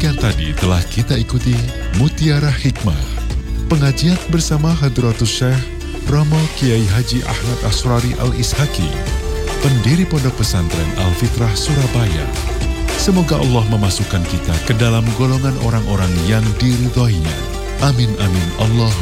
Demikian tadi telah kita ikuti Mutiara Hikmah, pengajian bersama Hadratus Syekh Romo Kiai Haji Ahmad Asrari Al-Ishaki, pendiri Pondok Pesantren Al-Fitrah Surabaya. Semoga Allah memasukkan kita ke dalam golongan orang-orang yang diridhoinya. Amin amin Allah